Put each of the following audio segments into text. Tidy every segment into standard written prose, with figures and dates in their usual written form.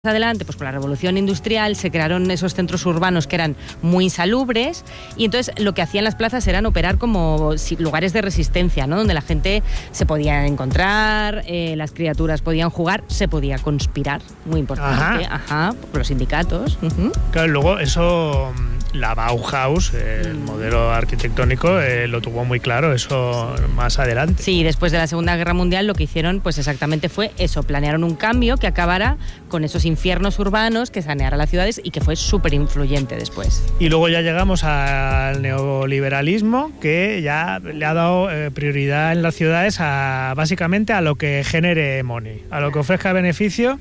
adelante, pues con la revolución industrial se crearon esos centros urbanos que eran muy insalubres y entonces lo que hacían las plazas eran operar como lugares de resistencia, ¿no? Donde la gente se podía encontrar, las criaturas podían jugar, se podía conspirar, muy importante, por los sindicatos. Claro, luego eso, la Bauhaus, el modelo arquitectónico, lo tuvo muy claro, eso más adelante. Sí, después de la Segunda Guerra Mundial lo que hicieron pues exactamente fue eso, planearon un cambio que acabara con esos infiernos urbanos, que saneara las ciudades y que fue súper influyente después. Y luego ya llegamos al neoliberalismo, que ya le ha dado prioridad en las ciudades básicamente a lo que genere money, a lo que ofrezca beneficio.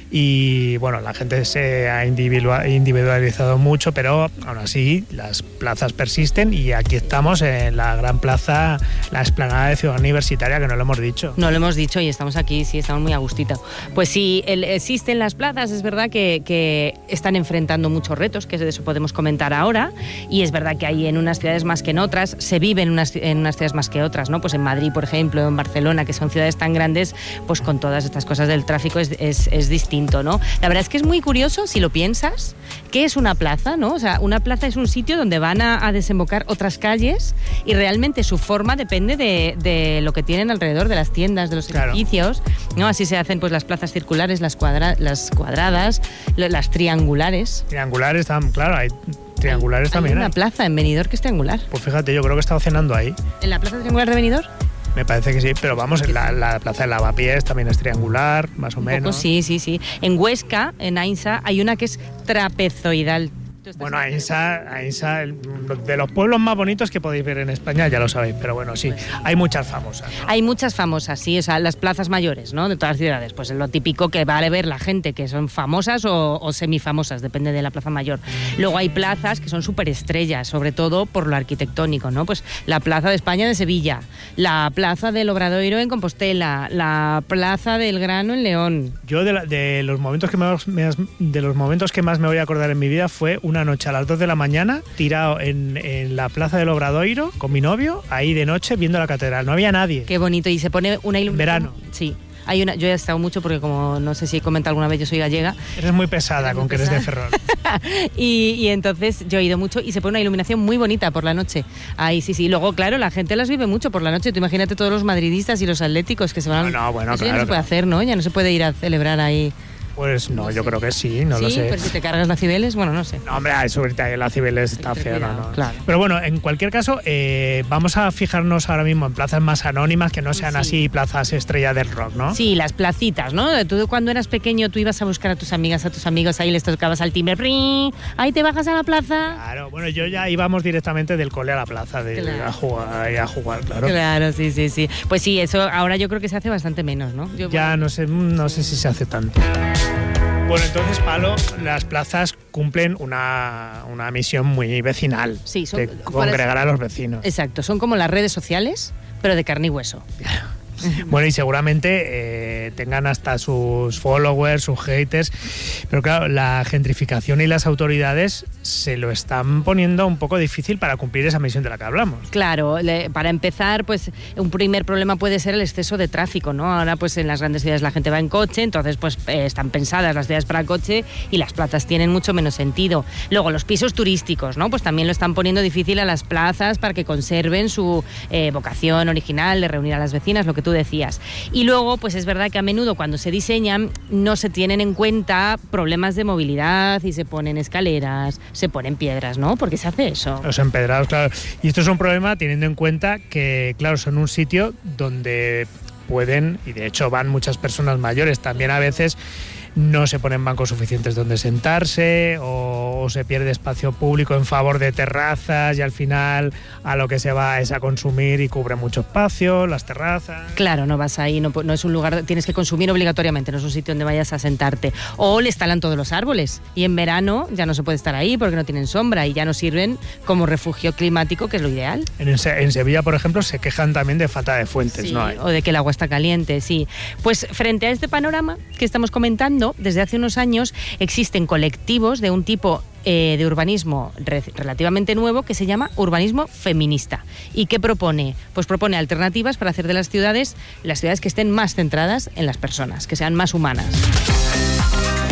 Y bueno, la gente se ha individualizado mucho, pero aún así las plazas persisten y aquí estamos en la gran plaza, la explanada de Ciudad Universitaria, que no lo hemos dicho. No lo hemos dicho y estamos aquí, sí, estamos muy a gustito. Pues sí, existen las plazas, es verdad que están enfrentando muchos retos, que de eso podemos comentar ahora, y es verdad que hay en unas ciudades más que en otras, se vive en unas ciudades más que otras, ¿no? Pues en Madrid, por ejemplo, en Barcelona, que son ciudades tan grandes, pues con todas estas cosas del tráfico es distinto, ¿no? La verdad es que es muy curioso, si lo piensas, ¿qué es una plaza, no? O sea, una plaza es un sitio donde van a desembocar otras calles y realmente su forma depende de lo que tienen alrededor, de las tiendas, de los edificios, ¿no? Así se hacen pues las plazas circulares, las cuadradas, las triangulares. Triangulares, claro, hay triangulares también. Hay una plaza en Benidorm que es triangular. Pues fíjate, yo creo que he estado cenando ahí. ¿En la plaza triangular de Benidorm? Me parece que sí, pero vamos, la plaza de Lavapiés también es triangular, más o menos. Sí. En Huesca, en Ainsa, hay una que es trapezoidal. Bueno, Ainsa, de los pueblos más bonitos que podéis ver en España, ya lo sabéis, pero bueno, sí, hay muchas famosas, ¿no? Hay muchas famosas, sí, o sea, las plazas mayores, ¿no? De todas las ciudades, pues es lo típico que vale ver la gente, que son famosas o semifamosas, depende de la plaza mayor. Luego hay plazas que son superestrellas, sobre todo por lo arquitectónico, ¿no? Pues la Plaza de España de Sevilla, la Plaza del Obradoiro en Compostela, la Plaza del Grano en León. Yo de los momentos que más me voy a acordar en mi vida fue una noche a las 2 de la mañana, tirado en la Plaza del Obradoiro con mi novio, ahí de noche viendo la catedral. No había nadie. Qué bonito, y se pone una iluminación. Verano. Sí. Yo he estado mucho porque, como no sé si he comentado alguna vez, yo soy gallega. Eres muy pesada con que eres de Ferrol. y entonces yo he ido mucho y se pone una iluminación muy bonita por la noche. Ahí sí. Luego, claro, la gente las vive mucho por la noche. Tú imagínate todos los madridistas y los atléticos que se van a... Bueno, eso ya no se puede hacer, ¿no? Ya no se puede ir a celebrar ahí. Pues no, yo creo que sí, no lo sé. Sí, pero si te cargas la Cibeles, bueno, no sé. No, hombre, eso ahorita la Cibeles está fea, ¿no? Claro. Pero bueno, en cualquier caso, vamos a fijarnos ahora mismo en plazas más anónimas, que no sean así plazas estrella del rock, ¿no? Sí, las placitas, ¿no? Tú cuando eras pequeño, tú ibas a buscar a tus amigas, a tus amigos, ahí les tocabas al timbre, ahí te bajas a la plaza. Claro, bueno, yo ya íbamos directamente del cole a la plaza, a jugar, claro. Claro, sí. Pues sí, eso ahora yo creo que se hace bastante menos, ¿no? No sé si se hace tanto. Bueno, entonces, Palo, las plazas cumplen una misión muy vecinal, de congregar a los vecinos. Exacto, son como las redes sociales, pero de carne y hueso. Bueno, y seguramente tengan hasta sus followers, sus haters, pero claro, la gentrificación y las autoridades se lo están poniendo un poco difícil para cumplir esa misión de la que hablamos. Claro, para empezar, pues un primer problema puede ser el exceso de tráfico, ¿no? Ahora pues en las grandes ciudades la gente va en coche, entonces pues están pensadas las ciudades para coche y las plazas tienen mucho menos sentido. Luego los pisos turísticos, ¿no? Pues también lo están poniendo difícil a las plazas para que conserven su vocación original de reunir a las vecinas, lo que tú decías. Y luego, pues es verdad que a menudo cuando se diseñan no se tienen en cuenta problemas de movilidad y se ponen escaleras, se ponen piedras, ¿no? ¿Por qué se hace eso? Los empedrados, claro. Y esto es un problema teniendo en cuenta que, claro, son un sitio donde pueden, y de hecho van muchas personas mayores, también a veces no se ponen bancos suficientes donde sentarse o se pierde espacio público en favor de terrazas y al final a lo que se va es a consumir y cubre mucho espacio, las terrazas. Claro, no vas ahí, no es un lugar, tienes que consumir obligatoriamente, no es un sitio donde vayas a sentarte. O le talan todos los árboles y en verano ya no se puede estar ahí porque no tienen sombra y ya no sirven como refugio climático, que es lo ideal. En Sevilla, por ejemplo, se quejan también de falta de fuentes, sí, ¿no? O de que el agua está caliente, sí. Pues frente a este panorama que estamos comentando, desde hace unos años existen colectivos de un tipo de urbanismo relativamente nuevo que se llama urbanismo feminista. ¿Y qué propone? Pues propone alternativas para hacer de las ciudades que estén más centradas en las personas, que sean más humanas.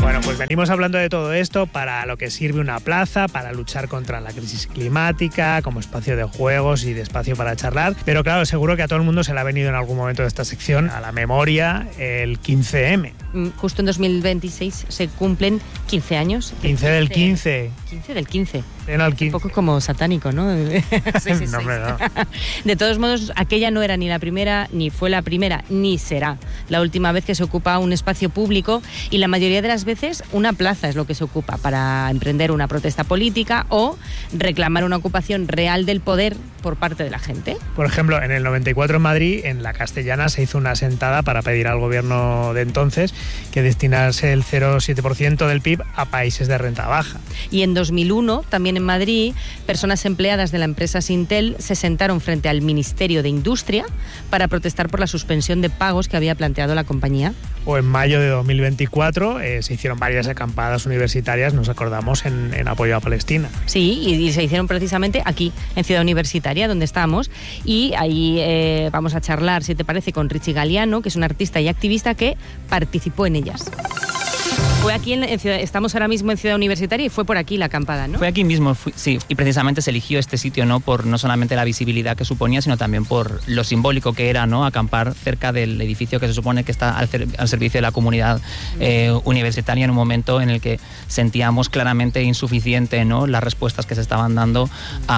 Bueno, pues venimos hablando de todo esto para lo que sirve una plaza, para luchar contra la crisis climática, como espacio de juegos y de espacio para charlar. Pero claro, seguro que a todo el mundo se le ha venido en algún momento de esta sección a la memoria el 15M. Justo en 2026 se cumplen 15 años. 15 del 15. 15 del 15. Era el 15. Un poco como satánico, ¿no? No, hombre, no. De todos modos, aquella no era ni la primera, ni fue la primera, ni será la última vez que se ocupa un espacio público, y la mayoría de las veces una plaza es lo que se ocupa para emprender una protesta política o reclamar una ocupación real del poder por parte de la gente. Por ejemplo, en el 94 en Madrid, en la Castellana, se hizo una sentada para pedir al gobierno de entonces que destinase el 0,7% del PIB a países de renta baja. Y en 2001, también en Madrid, personas empleadas de la empresa Sintel se sentaron frente al Ministerio de Industria para protestar por la suspensión de pagos que había planteado la compañía. O en mayo de 2024 se hicieron varias acampadas universitarias, nos acordamos, en apoyo a Palestina. Sí, y se hicieron precisamente aquí, en Ciudad Universitaria, donde estamos, y ahí vamos a charlar, si te parece, con Richie Galiano, que es un artista y activista que participó en ellas. Fue aquí en Ciudad, estamos ahora mismo en Ciudad Universitaria y fue por aquí la acampada, ¿no? Fue aquí mismo, sí, y precisamente se eligió este sitio, ¿no? Por no solamente la visibilidad que suponía, sino también por lo simbólico que era, ¿no? Acampar cerca del edificio que se supone que está al servicio de la comunidad universitaria, en un momento en el que sentíamos claramente insuficiente, ¿no? Las respuestas que se estaban dando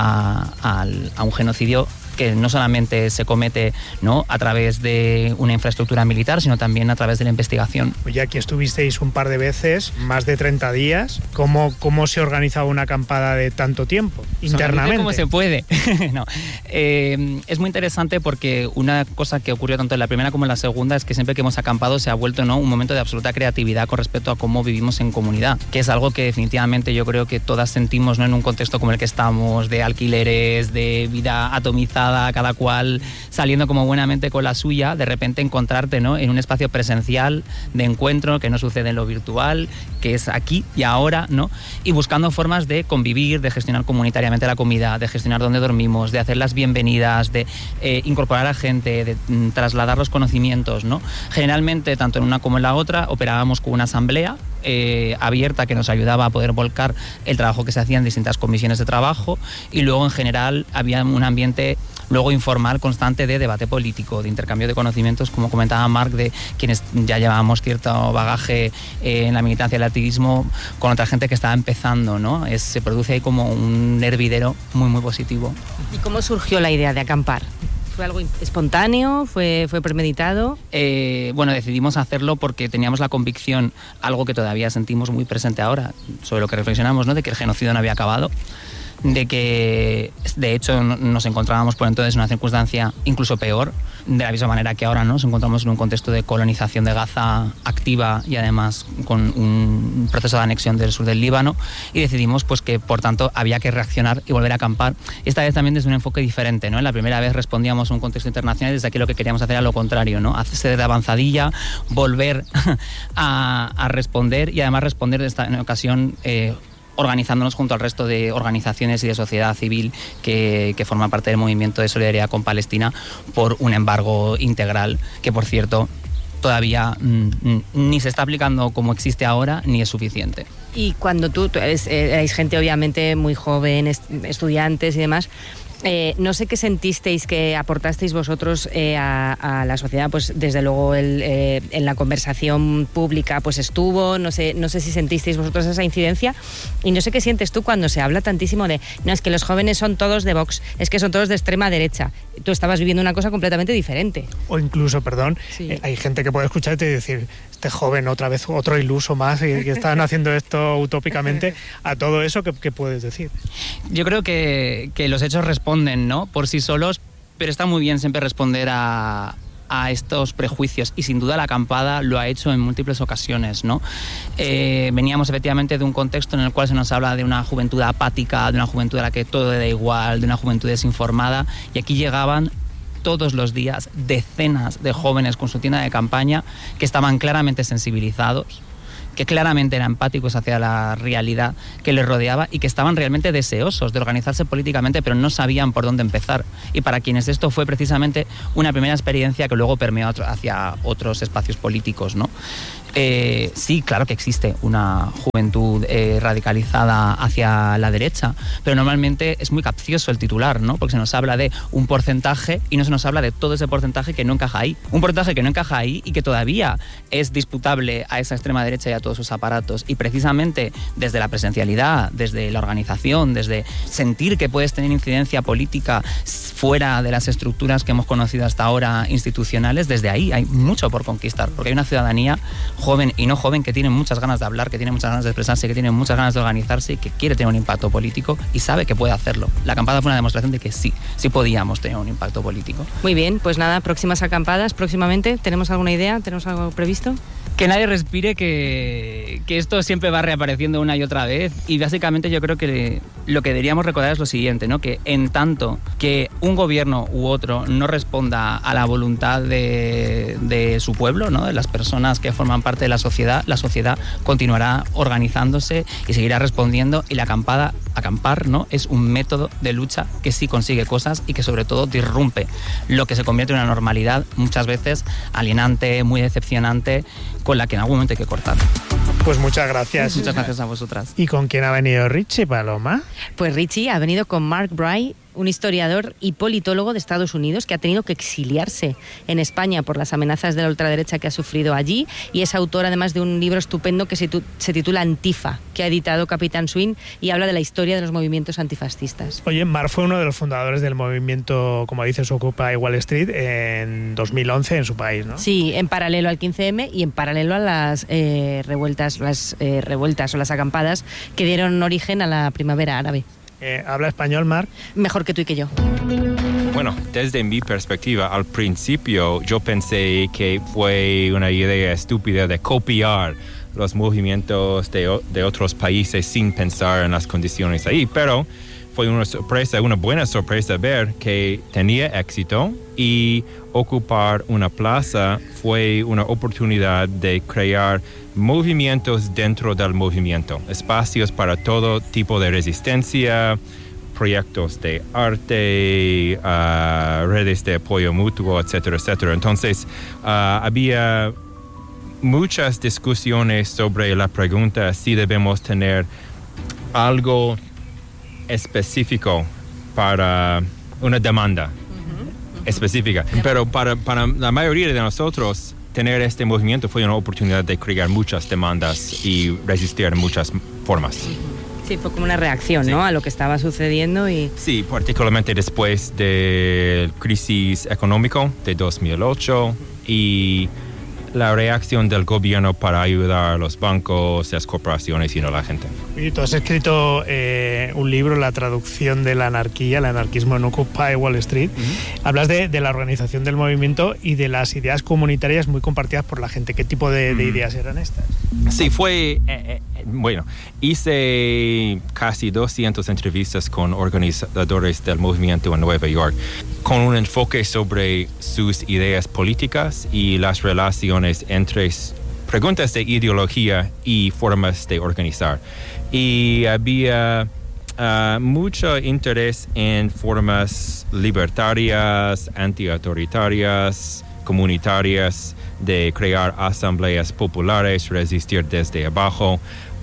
a un genocidio que no solamente se comete, ¿no? A través de una infraestructura militar, sino también a través de la investigación. Ya aquí estuvisteis un par de veces, más de 30 días. ¿Cómo se organiza una acampada de tanto tiempo, internamente? ¿Cómo se puede? No. Es muy interesante porque una cosa que ocurrió tanto en la primera como en la segunda es que siempre que hemos acampado se ha vuelto, ¿no? Un momento de absoluta creatividad con respecto a cómo vivimos en comunidad, que es algo que definitivamente yo creo que todas sentimos, ¿no? En un contexto como el que estamos, de alquileres, de vida atomizada, cada cual saliendo como buenamente con la suya, de repente encontrarte, ¿no? En un espacio presencial de encuentro que no sucede en lo virtual, que es aquí y ahora, ¿no? Y buscando formas de convivir, de gestionar comunitariamente la comida, de gestionar dónde dormimos, de hacer las bienvenidas, de incorporar a gente, de trasladar los conocimientos, ¿no? Generalmente, tanto en una como en la otra, operábamos con una asamblea abierta que nos ayudaba a poder volcar el trabajo que se hacía en distintas comisiones de trabajo, y luego en general había un ambiente luego informal constante de debate político, de intercambio de conocimientos, como comentaba Marc, de quienes ya llevábamos cierto bagaje en la militancia del activismo con otra gente que estaba empezando, ¿no? Se produce ahí como un hervidero muy, muy positivo. ¿Y cómo surgió la idea de acampar? ¿Fue algo espontáneo? ¿Fue premeditado? Bueno, decidimos hacerlo porque teníamos la convicción, algo que todavía sentimos muy presente ahora, sobre lo que reflexionamos, ¿no? De que el genocidio no había acabado, de que de hecho nos encontrábamos por entonces en una circunstancia incluso peor, de la misma manera que ahora, ¿no? Nos encontramos en un contexto de colonización de Gaza activa y además con un proceso de anexión del sur del Líbano, y decidimos pues que por tanto había que reaccionar y volver a acampar, esta vez también desde un enfoque diferente, ¿no? En la primera vez respondíamos a un contexto internacional, y desde aquí lo que queríamos hacer era lo contrario, ¿no? Hacerse de avanzadilla, volver a responder, y además responder en ocasión organizándonos junto al resto de organizaciones y de sociedad civil que forman parte del movimiento de solidaridad con Palestina por un embargo integral que, por cierto, todavía ni se está aplicando como existe ahora, ni es suficiente. Y cuando tú erais gente obviamente muy joven, estudiantes y demás, no sé qué sentisteis que aportasteis vosotros a la sociedad, pues desde luego en la conversación pública pues estuvo, no sé si sentisteis vosotros esa incidencia, y no sé qué sientes tú cuando se habla tantísimo de, no, es que los jóvenes son todos de Vox, es que son todos de extrema derecha. Tú estabas viviendo una cosa completamente diferente. O incluso, perdón, sí. Hay gente que puede escucharte y decir, este joven otra vez, otro iluso más, y que están haciendo esto utópicamente. A todo eso, ¿qué puedes decir? Yo creo que los hechos responden, ¿no? Por sí solos, pero está muy bien siempre responder a estos prejuicios, y sin duda la acampada lo ha hecho en múltiples ocasiones, ¿no? Veníamos efectivamente de un contexto en el cual se nos habla de una juventud apática, de una juventud a la que todo le da igual, de una juventud desinformada, y aquí llegaban todos los días decenas de jóvenes con su tienda de campaña que estaban claramente sensibilizados, que claramente eran empáticos hacia la realidad que les rodeaba, y que estaban realmente deseosos de organizarse políticamente, pero no sabían por dónde empezar. Y para quienes esto fue precisamente una primera experiencia que luego permeó hacia otros espacios políticos, ¿no? Sí, claro que existe una juventud radicalizada hacia la derecha, pero normalmente es muy capcioso el titular, ¿no? Porque se nos habla de un porcentaje y no se nos habla de todo ese porcentaje que no encaja ahí. Un porcentaje que no encaja ahí y que todavía es disputable a esa extrema derecha y a todos sus aparatos. Y precisamente desde la presencialidad, desde la organización, desde sentir que puedes tener incidencia política fuera de las estructuras que hemos conocido hasta ahora institucionales, desde ahí hay mucho por conquistar, porque hay una ciudadanía joven y no joven que tiene muchas ganas de hablar, que tiene muchas ganas de expresarse, que tiene muchas ganas de organizarse y que quiere tener un impacto político y sabe que puede hacerlo. La acampada fue una demostración de que sí podíamos tener un impacto político. Muy bien, pues nada, próximas acampadas, próximamente, ¿tenemos alguna idea? ¿Tenemos algo previsto? Que nadie respire, que esto siempre va reapareciendo una y otra vez, y básicamente yo creo que lo que deberíamos recordar es lo siguiente, ¿no? Que en tanto que un gobierno u otro no responda a la voluntad de su pueblo, ¿no? De las personas que forman parte de la sociedad continuará organizándose y seguirá respondiendo, y la acampar, ¿no? Es un método de lucha que sí consigue cosas y que sobre todo disrumpe lo que se convierte en una normalidad muchas veces alienante, muy decepcionante, con la que en algún momento hay que cortar. Pues muchas gracias. Muchas gracias a vosotras. ¿Y con quién ha venido Richie, Paloma? Pues Richie ha venido con Mark Bray, un historiador y politólogo de Estados Unidos que ha tenido que exiliarse en España por las amenazas de la ultraderecha que ha sufrido allí, y es autor además de un libro estupendo que se titula Antifa, que ha editado Capitán Swing, y habla de la historia de los movimientos antifascistas. Oye, Mark fue uno de los fundadores del movimiento, como dices, Occupy Wall Street en 2011 en su país, ¿no? Sí, en paralelo al 15M y en paralelo a las revueltas o las acampadas que dieron origen a la primavera árabe. ¿Habla español, Mark? Mejor que tú y que yo. Bueno, desde mi perspectiva, al principio yo pensé que fue una idea estúpida de copiar los movimientos de otros países sin pensar en las condiciones ahí, pero fue una buena sorpresa ver que tenía éxito, y ocupar una plaza fue una oportunidad de crear movimientos dentro del movimiento, espacios para todo tipo de resistencia, proyectos de arte, redes de apoyo mutuo, etcétera, etcétera. Entonces, había muchas discusiones sobre la pregunta si debemos tener algo específico para una demanda específica. Pero para la mayoría de nosotros, tener este movimiento fue una oportunidad de crear muchas demandas y resistir en muchas formas. Sí, fue como una reacción, ¿no?, a lo que estaba sucediendo. Sí, particularmente después de la crisis económica de 2008 y la reacción del gobierno para ayudar a los bancos, las corporaciones y no a la gente. Y tú has escrito un libro, La traducción de la anarquía, el anarquismo en Occupy Wall Street. Hablas de la organización del movimiento y de las ideas comunitarias muy compartidas por la gente. ¿Qué tipo de ideas eran estas? Sí, fue... bueno, hice casi 200 entrevistas con organizadores del movimiento en Nueva York, con un enfoque sobre sus ideas políticas y las relaciones entre preguntas de ideología y formas de organizar. Y había mucho interés en formas libertarias, antiautoritarias, comunitarias, de crear asambleas populares, resistir desde abajo.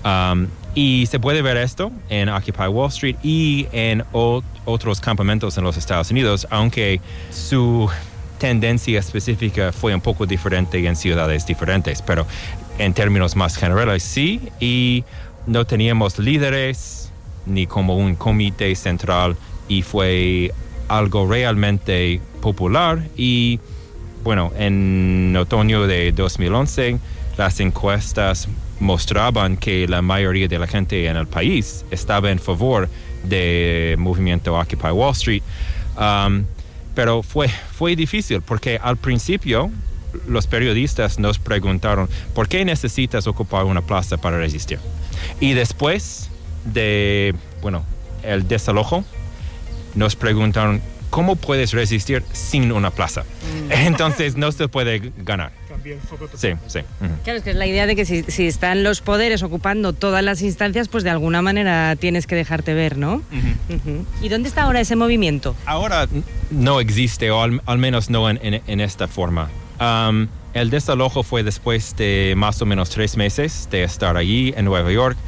Y se puede ver esto en Occupy Wall Street y en otros campamentos en los Estados Unidos, aunque su tendencia específica fue un poco diferente en ciudades diferentes, pero en términos más generales sí, y no teníamos líderes ni como un comité central, y fue algo realmente popular. Y bueno, en otoño de 2011 las encuestas mostraban que la mayoría de la gente en el país estaba en favor del movimiento Occupy Wall Street. Pero fue difícil porque al principio los periodistas nos preguntaron ¿por qué necesitas ocupar una plaza para resistir? Y después de, el desalojo, nos preguntaron ¿cómo puedes resistir sin una plaza? Entonces no se puede ganar. Sí. Claro, es que es la idea de que si están los poderes ocupando todas las instancias, pues de alguna manera tienes que dejarte ver, ¿no? ¿Y dónde está ahora ese movimiento? Ahora no existe, o al menos no en esta forma. El desalojo fue después de más o menos 3 meses de estar allí en Nueva York.